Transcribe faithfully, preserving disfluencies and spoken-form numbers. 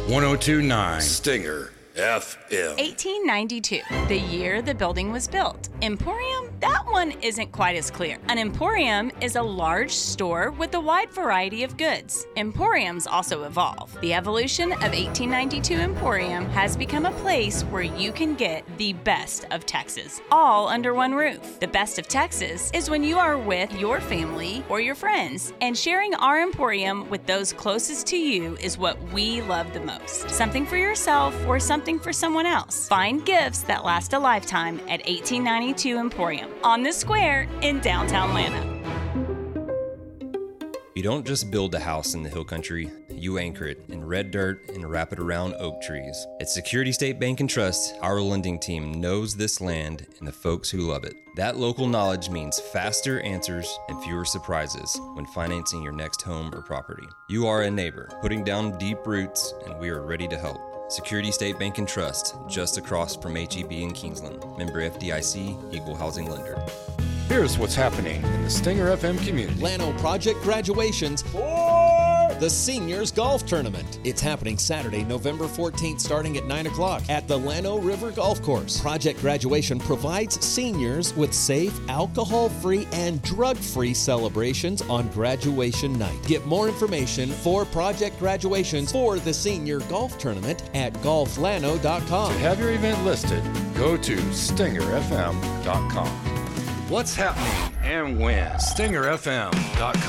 one oh two point nine Stinger F M. eighteen ninety-two, the year the building was built. Emporium? That one isn't quite as clear. An emporium is a large store with a wide variety of goods. Emporiums also evolve. The evolution of eighteen ninety-two Emporium has become a place where you can get the best of Texas, all under one roof. The best of Texas is when you are with your family or your friends, and sharing our Emporium with those closest to you is what we love the most. Something for yourself or something for someone else. Find gifts that last a lifetime at eighteen ninety-two Emporium on the square in downtown Atlanta. You don't just build a house in the hill country, you anchor it in red dirt and wrap it around oak trees. At Security State Bank and Trust, our lending team knows this land and the folks who love it. That local knowledge means faster answers and fewer surprises when financing your next home or property. You are a neighbor, putting down deep roots, and we are ready to help. Security State Bank and Trust, just across from H E B in Kingsland. Member F D I C, Equal Housing Lender. Here's what's happening in the Stinger F M community. Llano Project graduations for the Seniors Golf Tournament. It's happening Saturday, November fourteenth, starting at nine o'clock at the Llano River Golf Course. Project Graduation provides seniors with safe, alcohol-free, and drug-free celebrations on graduation night. Get more information for Project Graduations for the Senior Golf Tournament at golf lano dot com. To have your event listed, go to stinger f m dot com. What's happening and when? stinger f m dot com.